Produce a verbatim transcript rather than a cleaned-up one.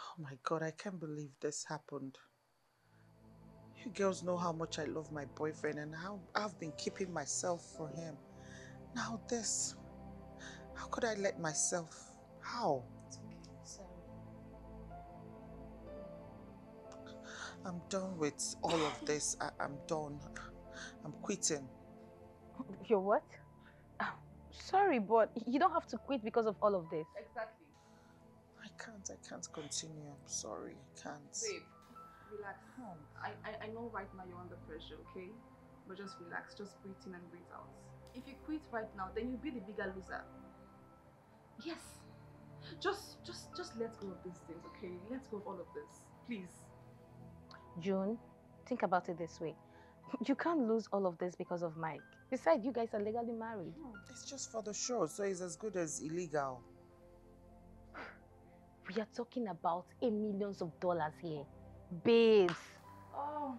Oh my God, I can't believe this happened. You girls know how much I love my boyfriend and how I've been keeping myself for him. Now this. How could I let myself? How? It's okay. Sorry. I'm done with all of this. I I'm done. I'm quitting. You're what? Oh, sorry, but you don't have to quit because of all of this. Exactly. I can't. I can't continue. I'm sorry. I can't. Babe, relax. I, I, I know right now you're under pressure, okay? But just relax. Just breathe in and breathe out. If you quit right now, then you'll be the bigger loser. Yes. Just just just let go of these things, okay? Let go of all of this. Please. June, think about it this way. You can't lose all of this because of Mike. Besides, you guys are legally married. It's just for the show, so it's as good as illegal. We are talking about a millions of dollars here. Babes. Oh,